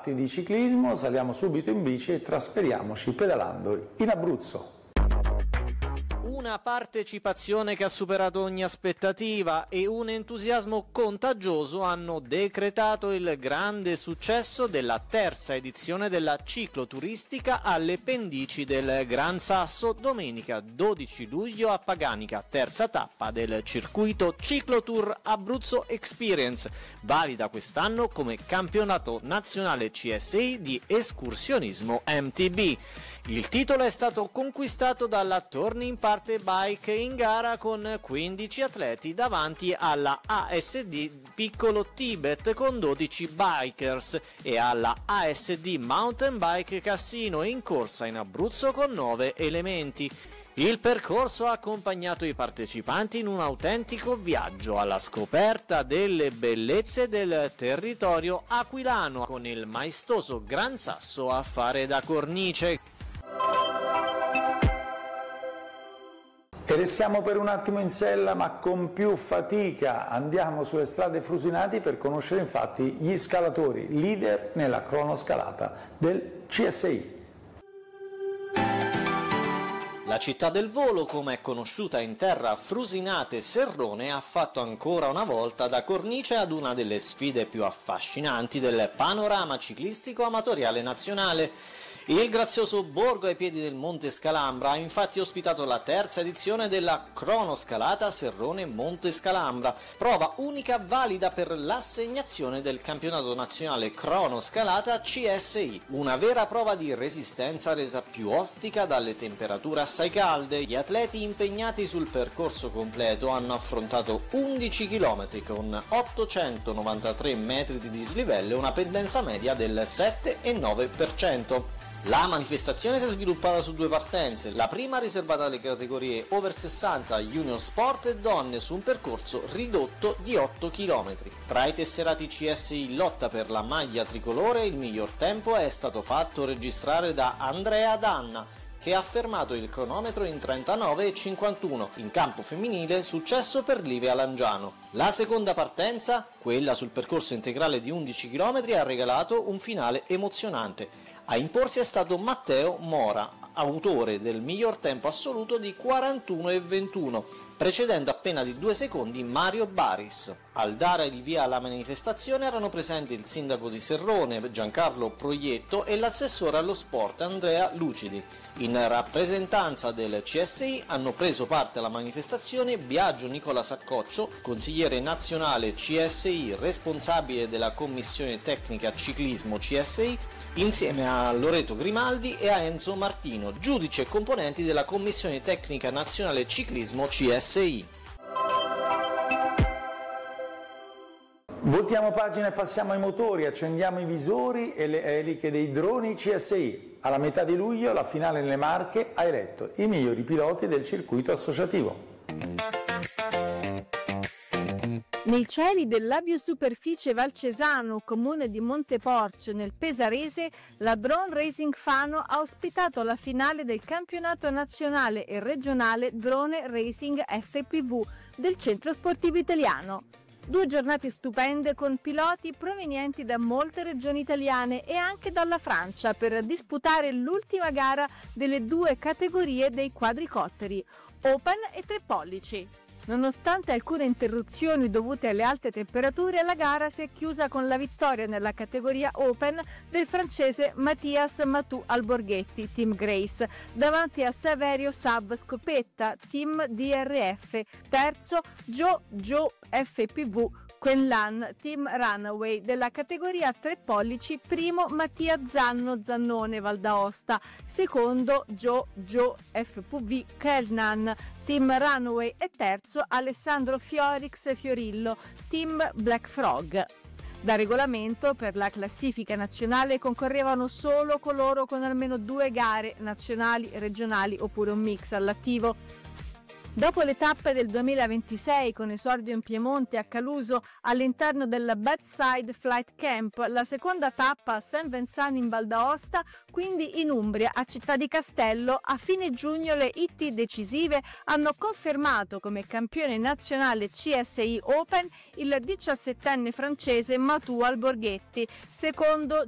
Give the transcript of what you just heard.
fatti di ciclismo, saliamo subito in bici e trasferiamoci pedalando in Abruzzo. Una partecipazione che ha superato ogni aspettativa e un entusiasmo contagioso hanno decretato il grande successo della terza edizione della cicloturistica alle pendici del Gran Sasso domenica 12 luglio a Paganica, terza tappa del circuito Ciclotour Abruzzo Experience, valida quest'anno come campionato nazionale CSI di escursionismo MTB. Il titolo è stato conquistato dalla Turning Parte Bike in gara con 15 atleti davanti alla ASD Piccolo Tibet con 12 bikers e alla ASD Mountain Bike Cassino in corsa in Abruzzo con 9 elementi. Il percorso ha accompagnato i partecipanti in un autentico viaggio alla scoperta delle bellezze del territorio aquilano con il maestoso Gran Sasso a fare da cornice. E restiamo per un attimo in sella, ma con più fatica andiamo sulle strade frusinati per conoscere infatti gli scalatori leader nella cronoscalata del CSI. La città del volo, come è conosciuta in terra Frusinate-Serrone, ha fatto ancora una volta da cornice ad una delle sfide più affascinanti del panorama ciclistico amatoriale nazionale. Il grazioso borgo ai piedi del Monte Scalambra ha infatti ospitato la terza edizione della cronoscalata Serrone-Monte Scalambra, prova unica valida per l'assegnazione del campionato nazionale cronoscalata CSI, una vera prova di resistenza resa più ostica dalle temperature assai calde. Gli atleti impegnati sul percorso completo hanno affrontato 11 km con 893 metri di dislivello e una pendenza media del 7,9%. La manifestazione si è sviluppata su due partenze, la prima riservata alle categorie over 60, junior sport e donne su un percorso ridotto di 8 km. Tra i tesserati CSI in lotta per la maglia tricolore il miglior tempo è stato fatto registrare da Andrea Danna, che ha fermato il cronometro in 39,51. In campo femminile successo per Livia Langiano. La seconda partenza, quella sul percorso integrale di 11 km, ha regalato un finale emozionante. A imporsi è stato Matteo Mora, autore del miglior tempo assoluto di 41,21, precedendo appena di 2 secondi Mario Baris. Al dare il via alla manifestazione erano presenti il sindaco di Serrone Giancarlo Proietto e l'assessore allo sport Andrea Lucidi. In rappresentanza del CSI hanno preso parte alla manifestazione Biagio Nicola Saccoccio, consigliere nazionale CSI, responsabile della commissione tecnica ciclismo CSI, insieme a Loreto Grimaldi e a Enzo Martino, giudici e componenti della commissione tecnica nazionale ciclismo CSI. Voltiamo pagina e passiamo ai motori, accendiamo i visori e le eliche dei droni CSI. Alla metà di luglio la finale nelle Marche ha eletto i migliori piloti del circuito associativo. Nei cieli dell'aviosuperficie Valcesano, comune di Monteporcio, nel Pesarese, la Drone Racing Fano ha ospitato la finale del campionato nazionale e regionale Drone Racing FPV del Centro Sportivo Italiano. 2 giornate stupende con piloti provenienti da molte regioni italiane e anche dalla Francia per disputare l'ultima gara delle 2 categorie dei quadricotteri, Open e 3 pollici. Nonostante alcune interruzioni dovute alle alte temperature, la gara si è chiusa con la vittoria nella categoria Open del francese Mathias Matou Alborghetti, Team Grace, davanti a Saverio Sav Scopetta, Team DRF, terzo Joe FPV Quenlan, Team Runaway, della categoria 3 pollici, primo Mattia Zannone Val d'Aosta, secondo Joe FPV Kelnan, Team Runaway e terzo Alessandro Fiorix Fiorillo, Team Black Frog. Da regolamento, per la classifica nazionale concorrevano solo coloro con almeno 2 gare nazionali, regionali oppure un mix all'attivo. Dopo le tappe del 2026 con esordio in Piemonte a Caluso all'interno del Bedside Flight Camp, la seconda tappa a Saint Vincent in Val d'Aosta, quindi in Umbria a Città di Castello, a fine giugno le IT decisive hanno confermato come campione nazionale CSI Open il 17enne francese Matou Alborghetti, secondo